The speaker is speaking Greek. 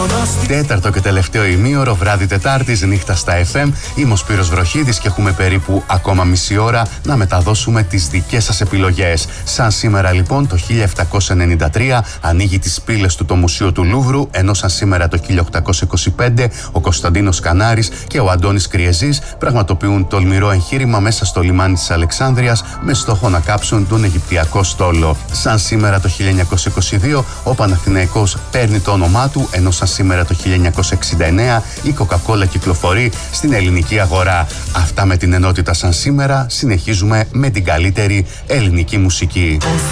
Τέταρτο και τελευταίο ημίωρο, βράδυ Τετάρτης, νύχτα στα FM. Είμαι ο Σπύρος Βροχίδης και έχουμε περίπου ακόμα μισή ώρα να μεταδώσουμε τις δικές σας επιλογές. Σαν σήμερα λοιπόν το 1793 ανοίγει τις πύλες του το Μουσείο του Λούβρου, ενώ σαν σήμερα το 1825 ο Κωνσταντίνος Κανάρης και ο Αντώνης Κριεζής πραγματοποιούν τολμηρό εγχείρημα μέσα στο λιμάνι της Αλεξάνδρειας με στόχο να κάψουν τον Αιγυπτιακό στόλο. Σαν σήμερα το 1922 ο Παναθηναϊκός παίρνει το όνομά του, ενώ σαν σήμερα το 1969 η Coca-Cola κυκλοφορεί στην ελληνική αγορά. Αυτά με την ενότητα σαν σήμερα. Συνεχίζουμε με την καλύτερη ελληνική μουσική.